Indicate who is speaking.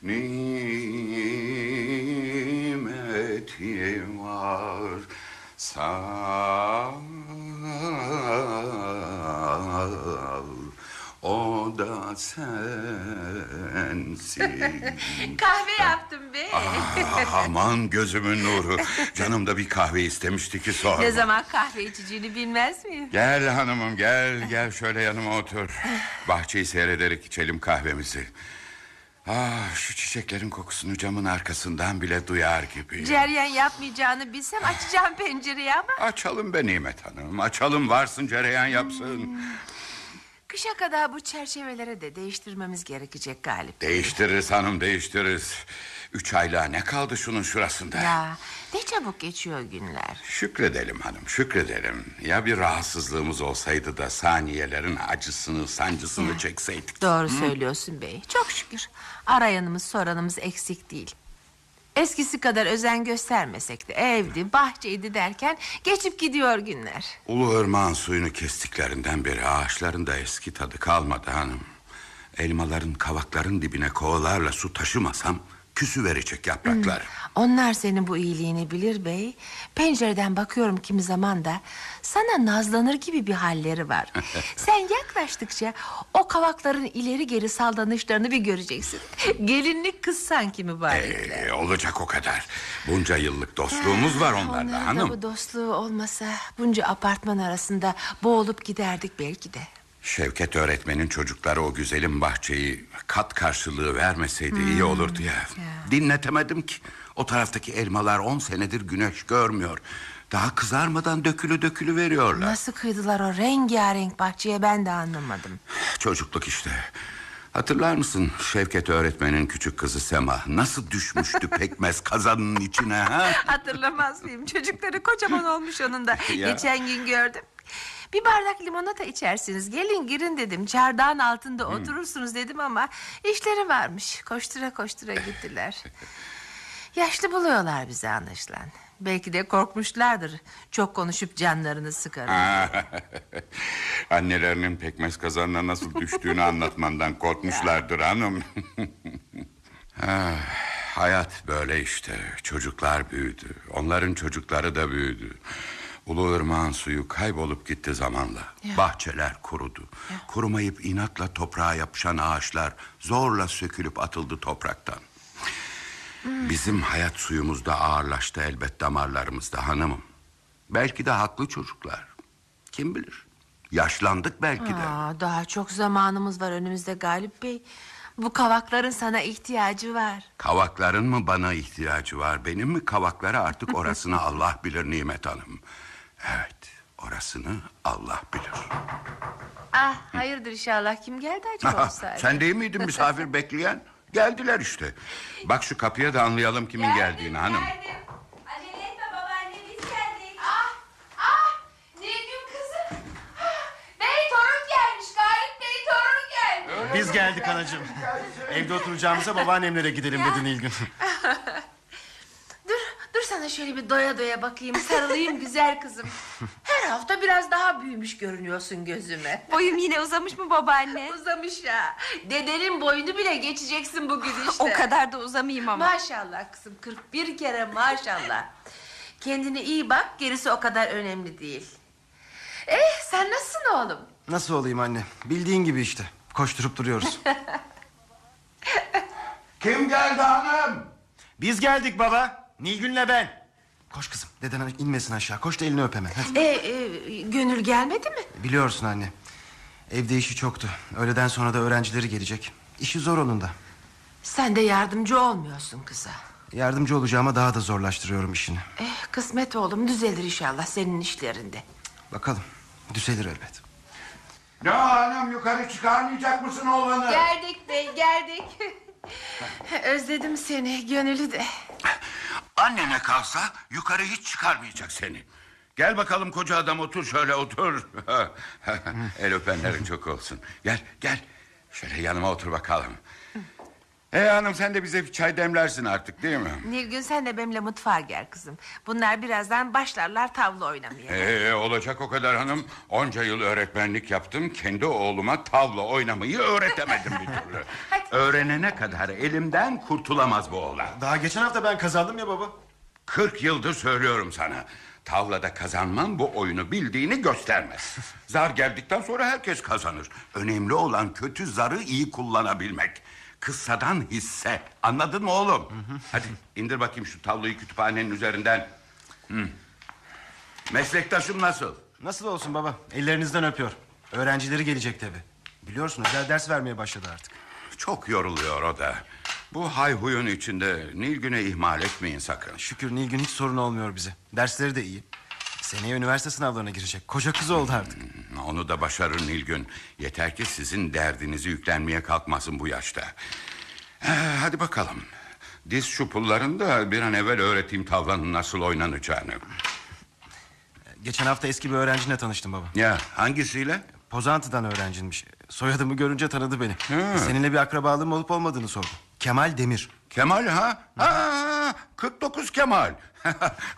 Speaker 1: Nimetim var sağ, o da sensin.
Speaker 2: Kahve yaptım be.
Speaker 1: Aman gözümün nuru. Canım da bir kahve istemişti ki sorma.
Speaker 2: Ne zaman kahve içeceğini bilmez miyim?
Speaker 1: Gel hanımım, gel şöyle yanıma otur. Bahçeyi seyrederek içelim kahvemizi. Şu çiçeklerin kokusunu camın arkasından bile duyar gibi.
Speaker 2: Ceryan yapmayacağını bilsem açacağım pencereyi ama.
Speaker 1: Açalım be Nimet Hanım, açalım, varsın cereyan yapsın.
Speaker 2: Kışa kadar bu çerçeveleri de değiştirmemiz gerekecek Galip.
Speaker 1: Değiştiririz hanım, değiştiririz. 3 aylığa ne kaldı şunun şurasında?
Speaker 2: Ya ne çabuk geçiyor günler.
Speaker 1: Şükredelim hanım, şükredelim. Ya bir rahatsızlığımız olsaydı da saniyelerin acısını, sancısını çekseydik.
Speaker 2: Doğru söylüyorsun bey. Çok şükür arayanımız soranımız eksik değil. Eskisi kadar özen göstermesek de evdi, bahçeydi derken geçip gidiyor günler.
Speaker 1: Ulu ırmağın suyunu kestiklerinden beri ağaçların da eski tadı kalmadı hanım. Elmaların, kavakların dibine kovalarla su taşımasam küsü verecek yapraklar.
Speaker 2: Onlar senin bu iyiliğini bilir bey. Pencereden bakıyorum kimi zaman da sana nazlanır gibi bir halleri var. Sen yaklaştıkça o kavakların ileri geri saldanışlarını bir göreceksin. Gelinlik kız sanki mübarekler.
Speaker 1: Olacak o kadar. Bunca yıllık dostluğumuz var onlarla
Speaker 2: Onların
Speaker 1: hanım.
Speaker 2: da bu dostluğu olmasa bunca apartman arasında boğulup giderdik belki de.
Speaker 1: Şevket öğretmenin çocukları o güzelim bahçeyi kat karşılığı vermeseydi iyi olurdu ya. Dinletemedim ki. O taraftaki elmalar 10 senedir güneş görmüyor. Daha kızarmadan dökülü veriyorlar.
Speaker 2: Nasıl kıydılar o rengarenk bahçeye ben de anlamadım.
Speaker 1: Çocukluk işte. Hatırlar mısın Şevket öğretmenin küçük kızı Sema nasıl düşmüştü pekmez kazanının içine ha?
Speaker 2: Hatırlamaz mıyım? Çocukları kocaman olmuş onun da.
Speaker 1: Ya.
Speaker 2: Geçen gün gördüm. Bir bardak limonata içersiniz, gelin girin dedim. Çardağın altında oturursunuz dedim ama işleri varmış. Koştura koştura gittiler. Yaşlı buluyorlar bizi anlaşılan. Belki de korkmuşlardır. Çok konuşup canlarını sıkarım.
Speaker 1: Annelerinin pekmez kazanına nasıl düştüğünü anlatmandan korkmuşlardır hanım. Hayat böyle işte. Çocuklar büyüdü. Onların çocukları da büyüdü. Ulu ırmağın suyu kaybolup gitti zamanla. Bahçeler kurudu. Kurumayıp inatla toprağa yapışan ağaçlar zorla sökülüp atıldı topraktan. Bizim hayat suyumuz da ağırlaştı elbet damarlarımızda hanımım. Belki de haklı çocuklar. Kim bilir? Yaşlandık belki de.
Speaker 2: Daha çok zamanımız var önümüzde Galip Bey. Bu kavakların sana ihtiyacı var.
Speaker 1: Kavakların mı bana ihtiyacı var? Benim mi kavaklara artık orasını Allah bilir Nimet Hanım. Evet, orasını Allah bilir.
Speaker 2: Hayırdır inşallah, kim geldi acaba o saatte?
Speaker 1: Sen değil miydin misafir bekleyen? Geldiler işte. Bak şu kapıya da anlayalım kimin geldiğini hanım.
Speaker 2: Geldim. Acele etme babaanne, biz geldik. Nilgün kızım. Bey torun gelmiş, Galip Bey torun gelmiş.
Speaker 3: Biz geldik anacığım. Evde oturacağımıza babaannemlere gidelim dedi Nilgün.
Speaker 2: Dur sana şöyle bir doya doya bakayım, sarılayım güzel kızım. Her hafta biraz daha büyümüş görünüyorsun gözüme.
Speaker 4: Boyum yine uzamış mı babaanne?
Speaker 2: Uzamış ya. Dedenin boyunu bile geçeceksin bugün işte.
Speaker 4: O kadar da uzamayayım ama.
Speaker 2: Maşallah kızım, 41 kere maşallah. Kendine iyi bak, gerisi o kadar önemli değil. Sen nasılsın oğlum?
Speaker 3: Nasıl olayım anne? Bildiğin gibi işte. Koşturup duruyoruz.
Speaker 1: Kim geldi hanım?
Speaker 3: Biz geldik baba. Nilgün'le ben. Koş kızım. Deden inmesin aşağı. Koş da elini öp hemen. Hadi.
Speaker 2: Gönül gelmedi mi?
Speaker 3: Biliyorsun anne. Evde işi çoktu. Öğleden sonra da öğrencileri gelecek. İşi zor onun da.
Speaker 2: Sen de yardımcı olmuyorsun kıza.
Speaker 3: Yardımcı olacağıma daha da zorlaştırıyorum işini.
Speaker 2: Kısmet oğlum, düzelir inşallah senin işlerinde.
Speaker 3: Bakalım. Düzelir elbet.
Speaker 1: Ne hanım, yukarı çıkarmayacak mısın oğlanı?
Speaker 2: Geldik bey, geldik. Özledim seni, Gönül'ü de.
Speaker 1: Annene kalsa yukarı hiç çıkarmayacak seni. Gel bakalım koca adam, otur şöyle otur. El öpenlerin çok olsun. Gel. Şöyle yanıma otur bakalım. Hanım sen de bize bir çay demlersin artık değil mi?
Speaker 2: Nilgün sen de benimle mutfağa gel kızım. Bunlar birazdan başlarlar tavla oynamaya.
Speaker 1: Olacak o kadar hanım. Onca yıl öğretmenlik yaptım. Kendi oğluma tavla oynamayı öğretemedim bir türlü. Öğrenene kadar elimden kurtulamaz bu oğlan.
Speaker 3: Daha geçen hafta ben kazandım ya baba.
Speaker 1: 40 yıldır söylüyorum sana. Tavlada kazanman bu oyunu bildiğini göstermez. Zar geldikten sonra herkes kazanır. Önemli olan kötü zarı iyi kullanabilmek. Kıssadan hisse. Anladın mı oğlum? Hadi indir bakayım şu tavlayı kütüphanenin üzerinden. Meslektaşım nasıl?
Speaker 3: Nasıl olsun baba? Ellerinizden öpüyor. Öğrencileri gelecek tabi. Biliyorsun özel ders vermeye başladı artık.
Speaker 1: Çok yoruluyor o da. Bu hayhuyun içinde Nilgün'ü ihmal etmeyin sakın.
Speaker 3: Şükür Nilgün hiç sorun olmuyor bize. Dersleri de iyi. Seneye üniversite sınavlarına girecek. Koca kız oldu artık.
Speaker 1: Onu da başarır Nilgün. Yeter ki sizin derdinizi yüklenmeye kalkmasın bu yaşta. Hadi bakalım. Diz şu pullarını da bir an evvel öğreteyim tavlanın nasıl oynanacağını.
Speaker 3: Geçen hafta eski bir öğrencinle tanıştım baba.
Speaker 1: Ya hangisiyle?
Speaker 3: Pozantı'dan öğrenciymiş. Soyadımı görünce tanıdı beni. Seninle bir akrabalığım olup olmadığını sordu. Kemal Demir.
Speaker 1: Kemal ha? 49 Kemal.